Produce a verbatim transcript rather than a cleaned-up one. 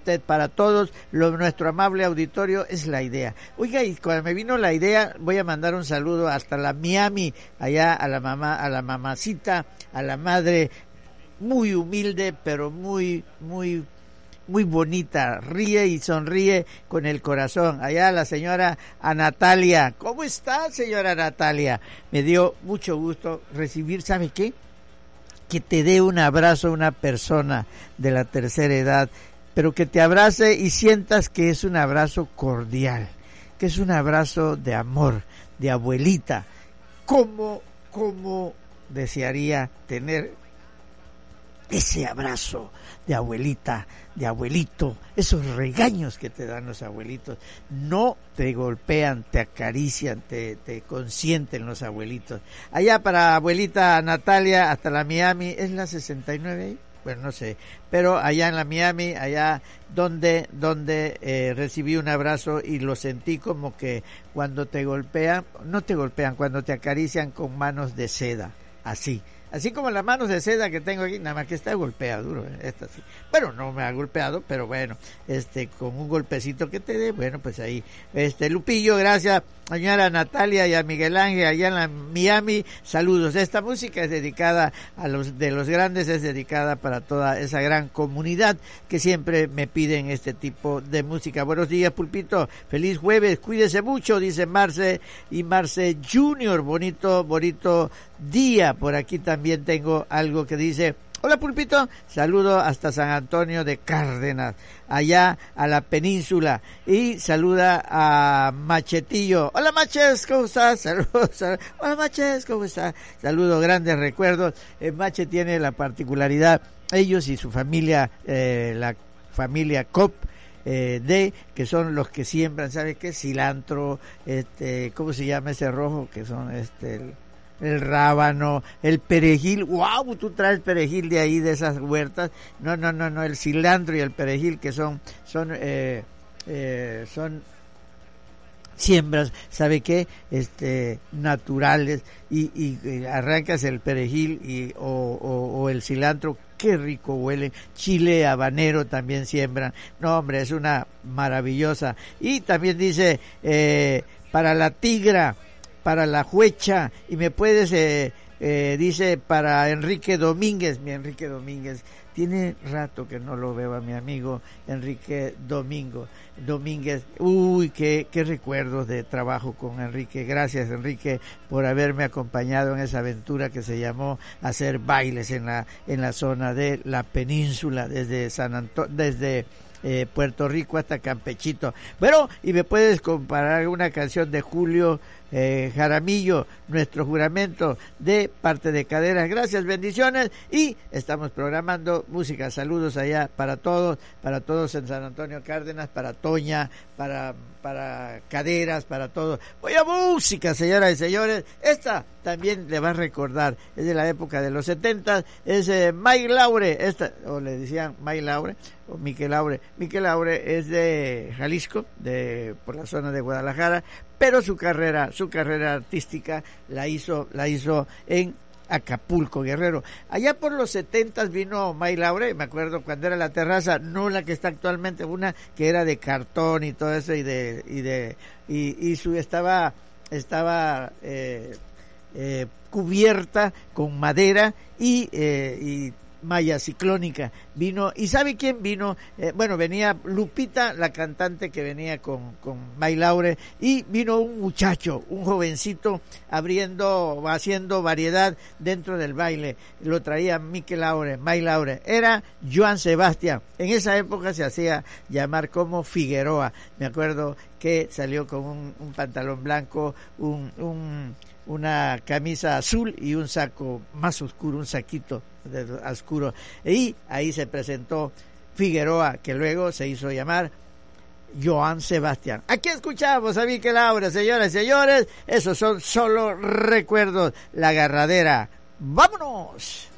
usted, para todos, lo, nuestro amable auditorio, es la idea. Oiga, y cuando me vino la idea, voy a mandar un saludo hasta la Miami, allá a la mamá, a la mamacita, a la madre, muy humilde, pero muy, muy, muy bonita, ríe y sonríe con el corazón. Allá la señora a Natalia. ¿Cómo está, señora Natalia? Me dio mucho gusto recibir, ¿sabe qué? Que te dé un abrazo a una persona de la tercera edad, pero que te abrace y sientas que es un abrazo cordial, que es un abrazo de amor, de abuelita. ¿Cómo, cómo desearía tener ese abrazo de abuelita, de abuelito, esos regaños que te dan los abuelitos? No te golpean, te acarician, te, te consienten los abuelitos. Allá para abuelita Natalia, hasta la Miami, ¿es la sesenta y nueve? Bueno, no sé, pero allá en la Miami, allá donde donde eh, recibí un abrazo y lo sentí como que cuando te golpean, no te golpean, cuando te acarician con manos de seda, así. Así como las manos de seda que tengo aquí, nada más que está golpeado duro, esta sí. Bueno, no me ha golpeado, pero bueno, este, con un golpecito que te dé, bueno, pues ahí. Este, Lupillo, gracias, señora Natalia y a Miguel Ángel allá en la Miami, saludos. Esta música es dedicada a los de los grandes, es dedicada para toda esa gran comunidad que siempre me piden este tipo de música. Buenos días, Pulpito, feliz jueves, cuídese mucho, dice Marce y Marce Junior, bonito, bonito día. Por aquí también tengo algo que dice: hola, Pulpito, saludo hasta San Antonio de Cárdenas, allá a la península, y saluda a Machetillo. Hola, Maches, ¿cómo estás? Saludos, saludos. Hola, Maches, ¿cómo estás? Saludos, grandes recuerdos. Eh, Mache tiene la particularidad, ellos y su familia, eh, la familia Cop, Eh, de que son los que siembran, ¿sabe qué? Cilantro, este, ¿cómo se llama ese rojo? Que son este el, el rábano, el perejil. ¡Wow! Tú traes perejil de ahí, de esas huertas. No, no, no, no, el cilantro y el perejil, que son son eh, eh, son siembras, ¿sabe qué? Este, naturales, y, y, y arrancas el perejil y o, o, o el cilantro. Qué rico huele. Chile habanero también siembran. No, hombre, es una maravillosa. Y también dice, eh, para la tigra, para la juecha, y me puedes, eh, eh, dice, para Enrique Domínguez, mi Enrique Domínguez. Tiene rato que no lo veo a mi amigo Enrique Domingo, Domínguez. Uy, qué, qué recuerdos de trabajo con Enrique. Gracias, Enrique, por haberme acompañado en esa aventura que se llamó hacer bailes en la en la zona de la península, desde San Antonio, desde eh, Puerto Rico hasta Campechito. Bueno, y me puedes comparar una canción de Julio Eh, Jaramillo, nuestro juramento, de parte de Caderas. Gracias, bendiciones, y estamos programando música. Saludos allá para todos, para todos en San Antonio Cárdenas, para Toña, para para Caderas, para todos. Voy a música, señoras y señores. Esta también le va a recordar, es de la época de los setenta, es eh, Mike Laure, esta, o le decían Mike Laure, o Miquel Laure. Miquel Laure es de Jalisco, de por la zona de Guadalajara, pero su carrera, su carrera artística la hizo, la hizo en Acapulco, Guerrero. Allá por los setentas vino May Laure, me acuerdo cuando era la terraza, no la que está actualmente, una que era de cartón y todo eso, y de, y de, y, y su estaba, estaba eh, eh, cubierta con madera y, eh, y malla ciclónica. Vino, ¿y sabe quién vino? Eh, bueno, venía Lupita, la cantante que venía con, con May Laure, y vino un muchacho, un jovencito, abriendo, haciendo variedad dentro del baile. Lo traía Miquel Laure, May Laure. Era Joan Sebastián. En esa época se hacía llamar como Figueroa. Me acuerdo que salió con un, un pantalón blanco, un, un una camisa azul y un saco más oscuro, un saquito de, oscuro, y ahí se presentó Figueroa, que luego se hizo llamar Joan Sebastián. Aquí escuchamos a Miquel Laure, señoras y señores, esos son solo recuerdos, La Agarradera. ¡Vámonos!